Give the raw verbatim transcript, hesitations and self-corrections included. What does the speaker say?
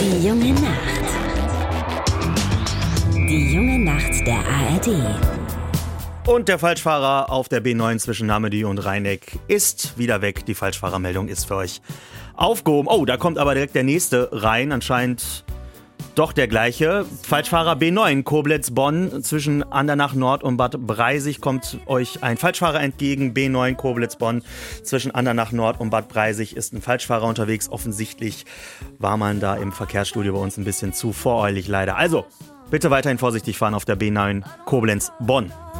Die junge Nacht. Die junge Nacht der A R D. Und der Falschfahrer auf der B neun zwischen Namedy und Rheineck ist wieder weg. Die Falschfahrermeldung ist für euch aufgehoben. Oh, da kommt aber direkt der nächste rein. Anscheinend doch der gleiche. Falschfahrer B neun, Koblenz-Bonn. Zwischen Andernach Nord und Bad Breisig kommt euch ein Falschfahrer entgegen. B neun, Koblenz-Bonn. Zwischen Andernach Nord und Bad Breisig ist ein Falschfahrer unterwegs. Offensichtlich war man da im Verkehrsstudio bei uns ein bisschen zu voreilig leider. Also, bitte weiterhin vorsichtig fahren auf der B neun, Koblenz-Bonn.